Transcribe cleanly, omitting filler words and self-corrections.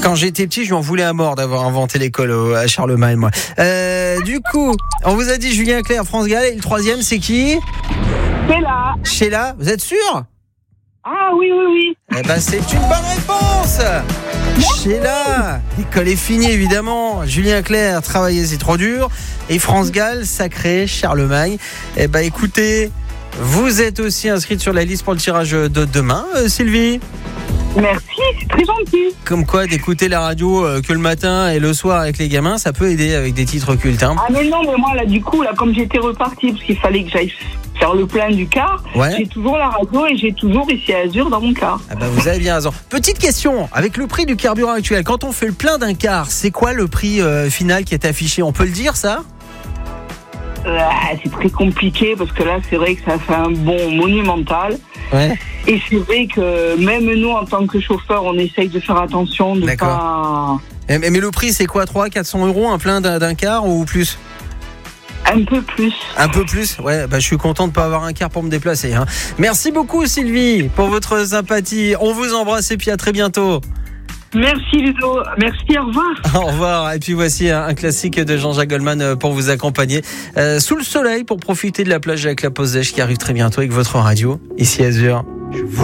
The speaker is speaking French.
Quand j'étais petit, je lui en voulais à mort d'avoir inventé l'école à Charlemagne, moi. Du coup, on vous a dit Julien Clerc, France Gall. Et le troisième, c'est qui ? Sheila. Sheila, vous êtes sûr ? Ah oui. Eh ben, c'est une bonne réponse. Sheila, l'école est finie évidemment. Julien Clerc, travailler c'est trop dur. Et France Gall, sacré Charlemagne. Eh ben, écoutez, vous êtes aussi inscrite sur la liste pour le tirage de demain, Sylvie. Merci, c'est très gentil. Comme quoi, d'écouter la radio que le matin et le soir avec les gamins, ça peut aider avec des titres cultes. Hein. Ah mais non, mais moi là du coup, là comme j'étais repartie parce qu'il fallait que j'aille faire le plein du car, Ouais. J'ai toujours la radio et j'ai toujours ici à Azur dans mon car. Ah bah vous avez bien raison. Petite question, avec le prix du carburant actuel, quand on fait le plein d'un car, c'est quoi le prix final qui est affiché ? On peut le dire ça ? C'est très compliqué parce que là c'est vrai que ça fait un bond monumental. Ouais. Et c'est vrai que même nous en tant que chauffeur, on essaye de faire attention de pas... Mais le prix c'est quoi ? 300-400 euros un plein d'un car ou plus ? Un peu plus. Un peu plus ? Ouais, bah je suis content de pas avoir un car pour me déplacer. Hein. Merci beaucoup Sylvie pour votre sympathie. On vous embrasse et puis à très bientôt. Merci Ludo, merci, au revoir. Au revoir. Et puis voici un classique de Jean-Jacques Goldman pour vous accompagner sous le soleil pour profiter de la plage avec la pause d'Èche qui arrive très bientôt avec votre radio ici à Azur.